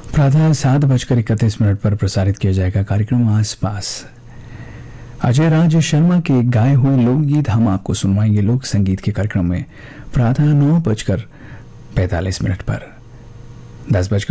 प्रातः 7:31 पर प्रसारित किया जाएगा कार्यक्रम आसपास। अजय राज शर्मा के गाए हुए लोकगीत हम आपको सुनवाएंगे लोक संगीत के कार्यक्रम में प्रातः 9:45 पर। 10